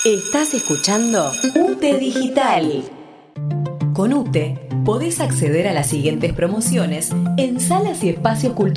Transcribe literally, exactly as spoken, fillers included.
Estás escuchando UTE Digital. Con UTE podés acceder a las siguientes promociones en salas y espacios culturales